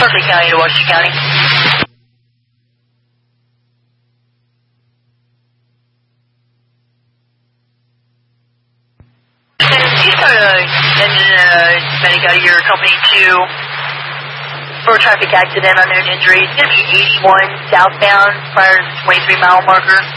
Berkeley County to Washington County. You start medic out of your company for a traffic accident, unknown injury. It's going to be 81 southbound prior to the 23-mile marker.